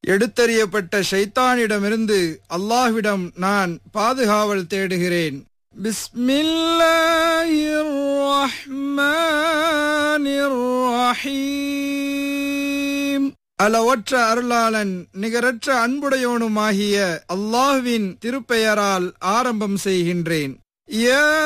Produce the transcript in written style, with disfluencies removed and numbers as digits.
எடுத்தறியப்பட்ட ஷைத்தானிடமிருந்து அல்லாஹ்விடம் நான் பாதுகாவல் தேடுகிறேன். பிஸ்மில்லாஹிர் ரஹ்மானிர் ரஹீம். அளவற்ற அருளாளன் நிகரற்ற அன்புடையோனுமாகிய அல்லாஹ்வின் திருப்பெயரால் ஆரம்பம் செய்கின்றேன்.